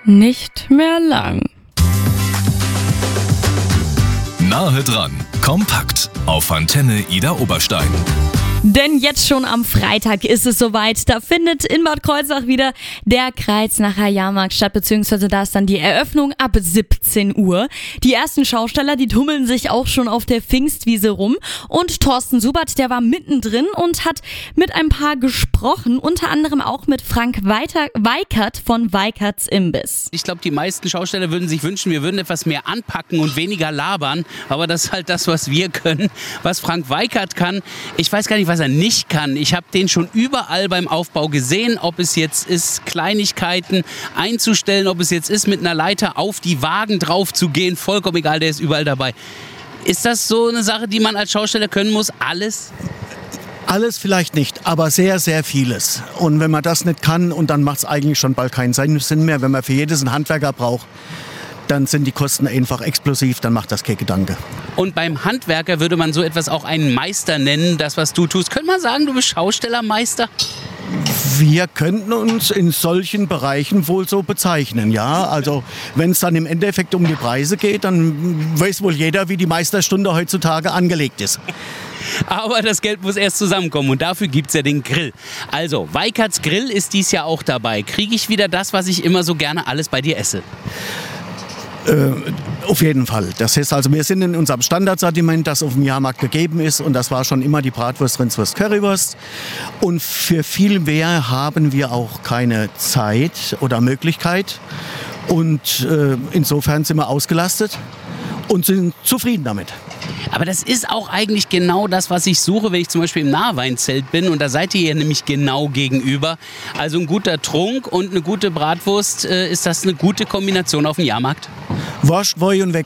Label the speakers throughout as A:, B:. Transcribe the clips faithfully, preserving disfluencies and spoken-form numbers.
A: nicht mehr lang.
B: Nahe dran, kompakt auf Antenne Ida Oberstein.
A: Denn jetzt schon am Freitag ist es soweit. Da findet in Bad Kreuznach wieder der Kreuznacher Jahrmarkt statt, beziehungsweise da ist dann die Eröffnung ab siebzehn Uhr. Die ersten Schausteller, die tummeln sich auch schon auf der Pfingstwiese rum. Und Thorsten Subert, der war mittendrin und hat mit ein paar gesprochen, unter anderem auch mit Frank Weiter- Weikert von Weikerts Imbiss.
C: Ich glaube, die meisten Schausteller würden sich wünschen, wir würden etwas mehr anpacken und weniger labern. Aber das ist halt das, was wir können. Was Frank Weikert kann, ich weiß gar nicht, was er nicht kann. Ich habe den schon überall beim Aufbau gesehen, ob es jetzt ist, Kleinigkeiten einzustellen, ob es jetzt ist, mit einer Leiter auf die Wagen drauf zu gehen, vollkommen egal, der ist überall dabei. Ist das so eine Sache, die man als Schausteller können muss? Alles?
D: Alles vielleicht nicht, aber sehr, sehr vieles. Und wenn man das nicht kann, und dann macht es eigentlich schon bald keinen Sinn mehr, wenn man für jedes einen Handwerker braucht, dann sind die Kosten einfach explosiv, dann macht das kein Gedanke.
C: Und beim Handwerker würde man so etwas auch einen Meister nennen, das, was du tust. Könnte man sagen, du bist Schaustellermeister?
D: Wir könnten uns in solchen Bereichen wohl so bezeichnen, ja. Also wenn es dann im Endeffekt um die Preise geht, dann weiß wohl jeder, wie die Meisterstunde heutzutage angelegt ist.
C: Aber das Geld muss erst zusammenkommen und dafür gibt es ja den Grill. Also, Weikerts Grill ist dies Jahr auch dabei. Kriege ich wieder das, was ich immer so gerne alles bei dir esse?
D: Äh, auf jeden Fall. Das heißt also, wir sind in unserem Standardsortiment, das auf dem Jahrmarkt gegeben ist, und das war schon immer die Bratwurst, Rindswurst, Currywurst. Und für viel mehr haben wir auch keine Zeit oder Möglichkeit. Und äh, insofern sind wir ausgelastet und sind zufrieden damit.
C: Aber das ist auch eigentlich genau das, was ich suche, wenn ich zum Beispiel im Nahweinzelt bin. Und da seid ihr ja nämlich genau gegenüber. Also ein guter Trunk und eine gute Bratwurst, äh, ist das eine gute Kombination auf dem Jahrmarkt?
D: Wascht, Woi und weg.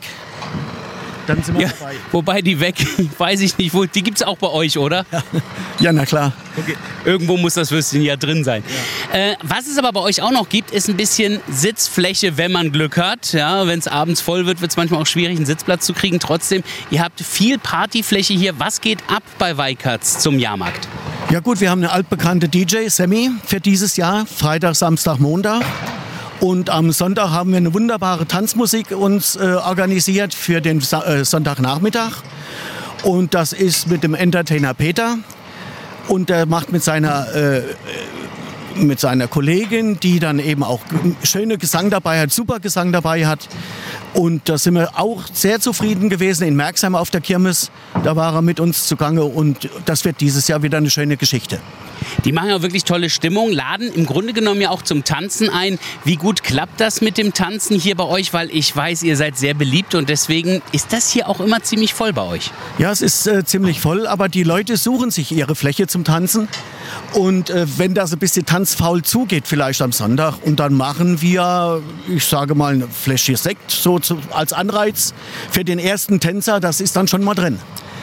D: Dann sind wir
C: Ja,
D: dabei.
C: wobei die weg, weiß ich nicht, wo, die gibt es auch bei euch, oder?
D: Ja, na klar.
C: Okay. Irgendwo muss das Würstchen ja drin sein. Ja. Äh, was es aber bei euch auch noch gibt, ist ein bisschen Sitzfläche, wenn man Glück hat. Ja, wenn es abends voll wird, wird es manchmal auch schwierig, einen Sitzplatz zu kriegen. Trotzdem, ihr habt viel Partyfläche hier. Was geht ab bei Weikerts zum Jahrmarkt?
D: Ja gut, wir haben eine altbekannte D J, Sammy, für dieses Jahr. Freitag, Samstag, Montag. Und am Sonntag haben wir eine wunderbare Tanzmusik uns äh, organisiert für den Sa- äh, Sonntagnachmittag. Und das ist mit dem Entertainer Peter. Und der macht mit seiner, äh, mit seiner Kollegin, die dann eben auch schöne Gesang dabei hat, super Gesang dabei hat. Und da sind wir auch sehr zufrieden gewesen in Merxheim auf der Kirmes. Da war er mit uns zugange und das wird dieses Jahr wieder eine schöne Geschichte.
C: Die machen ja wirklich tolle Stimmung, laden im Grunde genommen ja auch zum Tanzen ein. Wie gut klappt das mit dem Tanzen hier bei euch? Weil ich weiß, ihr seid sehr beliebt und deswegen ist das hier auch immer ziemlich voll bei euch.
D: Ja, es ist äh, ziemlich voll, aber die Leute suchen sich ihre Fläche zum Tanzen. Und äh, wenn das ein bisschen tanzfaul zugeht, vielleicht am Sonntag, und dann machen wir, ich sage mal, eine Fläschchen Sekt so zu, als Anreiz für den ersten Tänzer, das ist dann schon mal drin.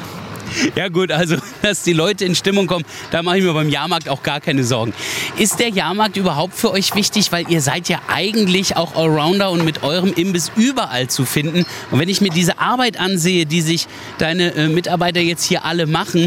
C: Ja gut, also dass die Leute in Stimmung kommen, da mache ich mir beim Jahrmarkt auch gar keine Sorgen. Ist der Jahrmarkt überhaupt für euch wichtig? Weil ihr seid ja eigentlich auch Allrounder und mit eurem Imbiss überall zu finden. Und wenn ich mir diese Arbeit ansehe, die sich deine äh, Mitarbeiter jetzt hier alle machen,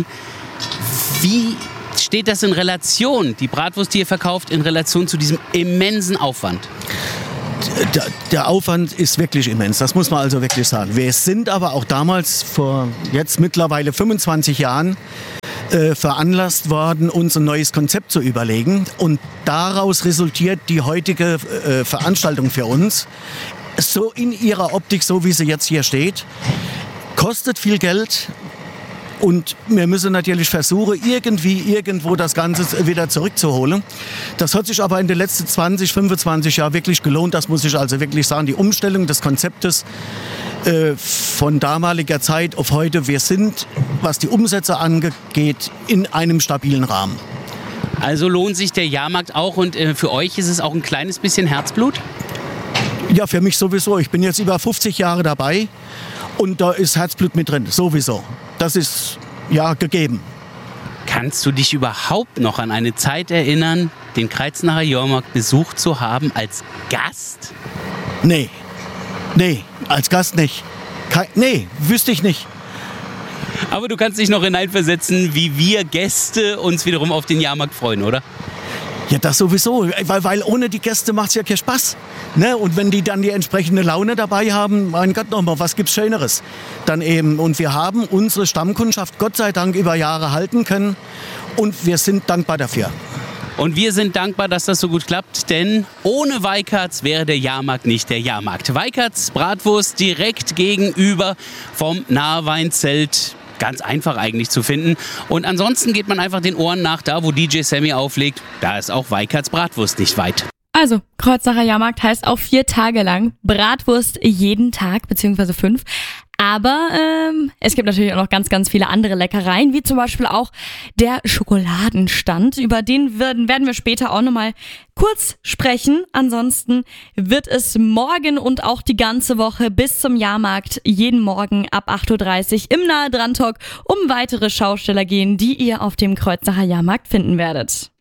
C: wie steht das in Relation, die Bratwurst, die ihr verkauft, in Relation zu diesem immensen Aufwand?
D: Der, der Aufwand ist wirklich immens, das muss man also wirklich sagen. Wir sind aber auch damals, vor jetzt mittlerweile fünfundzwanzig Jahren, äh, veranlasst worden, uns ein neues Konzept zu überlegen. Und daraus resultiert die heutige äh, Veranstaltung für uns, so in ihrer Optik, so wie sie jetzt hier steht. Kostet viel Geld. Und wir müssen natürlich versuchen, irgendwie, irgendwo das Ganze wieder zurückzuholen. Das hat sich aber in den letzten zwanzig, fünfundzwanzig Jahren wirklich gelohnt. Das muss ich also wirklich sagen. Die Umstellung des Konzeptes äh, von damaliger Zeit auf heute. Wir sind, was die Umsätze angeht, in einem stabilen Rahmen.
C: Also lohnt sich der Jahrmarkt auch und äh, für euch ist es auch ein kleines bisschen Herzblut?
D: Ja, für mich sowieso. Ich bin jetzt über fünfzig Jahre dabei und da ist Herzblut mit drin, sowieso. Das ist ja gegeben.
C: Kannst du dich überhaupt noch an eine Zeit erinnern, den Kreuznacher Jahrmarkt besucht zu haben als Gast?
D: Nee, nee, als Gast nicht. Kein, nee, wüsste ich nicht.
C: Aber du kannst dich noch hineinversetzen, wie wir Gäste uns wiederum auf den Jahrmarkt freuen, oder?
D: Ja, das sowieso, weil, weil ohne die Gäste macht es ja keinen Spaß. Ne? Und wenn die dann die entsprechende Laune dabei haben, mein Gott nochmal, was gibt's Schöneres? Dann eben, und wir haben unsere Stammkundschaft Gott sei Dank über Jahre halten können und wir sind dankbar dafür.
C: Und wir sind dankbar, dass das so gut klappt, denn ohne Weikerts wäre der Jahrmarkt nicht der Jahrmarkt. Weikerts Bratwurst direkt gegenüber vom Nahweinzelt. Ganz einfach eigentlich zu finden. Und ansonsten geht man einfach den Ohren nach, da wo D J Sammy auflegt. Da ist auch Weikerts Bratwurst nicht weit.
A: Also, Kreuznacher Jahrmarkt heißt auch vier Tage lang Bratwurst jeden Tag, beziehungsweise fünf. Aber ähm, es gibt natürlich auch noch ganz, ganz viele andere Leckereien, wie zum Beispiel auch der Schokoladenstand. Über den werden, werden wir später auch nochmal kurz sprechen. Ansonsten wird es morgen und auch die ganze Woche bis zum Jahrmarkt jeden Morgen ab acht Uhr dreißig im Nahe Dran Talk um weitere Schausteller gehen, die ihr auf dem Kreuznacher Jahrmarkt finden werdet.